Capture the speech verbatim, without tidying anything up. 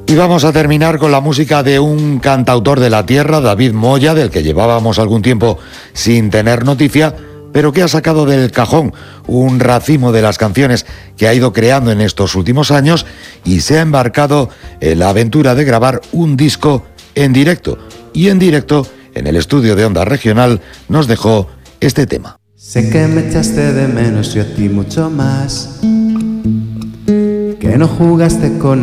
Y vamos a terminar con la música de un cantautor de la tierra, David Moya, del que llevábamos algún tiempo sin tener noticia, pero que ha sacado del cajón un racimo de las canciones que ha ido creando en estos últimos años y se ha embarcado en la aventura de grabar un disco en directo. Y en directo, en el estudio de Onda Regional, nos dejó este tema. Sé que me echaste de menos y a ti mucho más, que no jugaste con